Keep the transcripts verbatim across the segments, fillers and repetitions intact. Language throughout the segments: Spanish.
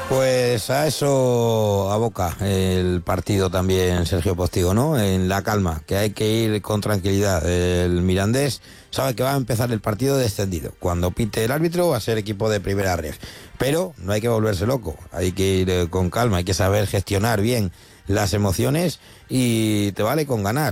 Pues a eso aboca el partido también, Sergio Postigo, ¿no? En la calma, que hay que ir con tranquilidad. El Mirandés sabe que va a empezar el partido descendido. Cuando pite el árbitro va a ser equipo de primera ref. Pero no hay que volverse loco, hay que ir con calma, hay que saber gestionar bien las emociones y te vale con ganar.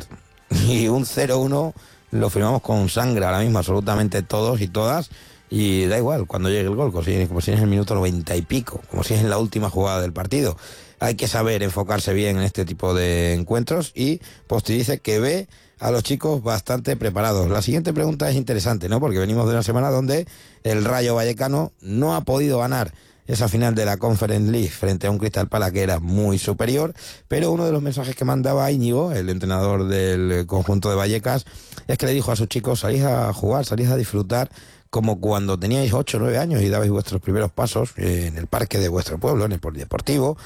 Y un cero uno lo firmamos con sangre ahora mismo, absolutamente todos y todas. Y da igual cuando llegue el gol, como si, como si es el minuto noventa y pico, como si es en la última jugada del partido. Hay que saber enfocarse bien en este tipo de encuentros y Posti dice que ve a los chicos bastante preparados. La siguiente pregunta es interesante, ¿no? Porque venimos de una semana donde el Rayo Vallecano no ha podido ganar esa final de la Conference League frente a un Crystal Palace que era muy superior, pero uno de los mensajes que mandaba Íñigo, el entrenador del conjunto de Vallecas, es que le dijo a sus chicos: salís a jugar, salís a disfrutar como cuando teníais ocho o nueve años y dabais vuestros primeros pasos en el parque de vuestro pueblo, en el polideportivo.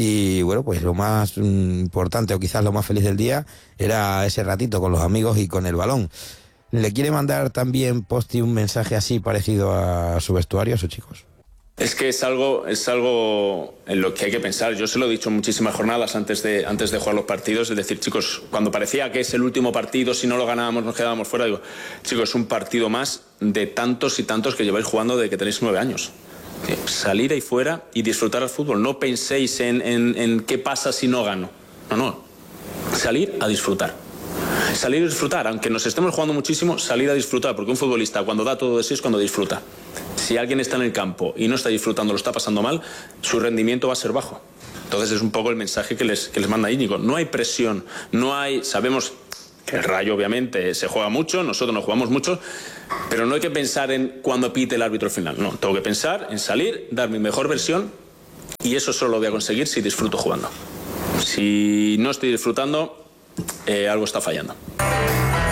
Y bueno, pues lo más importante o quizás lo más feliz del día era ese ratito con los amigos y con el balón. ¿Le quiere mandar también Posti un mensaje así parecido a su vestuario, a sus chicos? Es que es algo, es algo en lo que hay que pensar. Yo se lo he dicho en muchísimas jornadas antes de, antes de jugar los partidos. Es decir, chicos, cuando parecía que es el último partido, si no lo ganábamos nos quedábamos fuera, digo, chicos, es un partido más de tantos y tantos que lleváis jugando desde que tenéis nueve años. Salir ahí fuera y disfrutar al fútbol. No penséis en, en, en qué pasa si no gano. No, no. Salir a disfrutar. Salir a disfrutar, aunque nos estemos jugando muchísimo, salir a disfrutar, porque un futbolista cuando da todo de sí es cuando disfruta. Si alguien está en el campo y no está disfrutando, lo está pasando mal, su rendimiento va a ser bajo. Entonces es un poco el mensaje que les, que les manda Íñigo. No hay presión, no hay... Sabemos que el Rayo obviamente se juega mucho, nosotros nos jugamos mucho, pero no hay que pensar en cuando pite el árbitro final. No, tengo que pensar en salir, dar mi mejor versión, y eso solo lo voy a conseguir si disfruto jugando. Si no estoy disfrutando, eh, algo está fallando.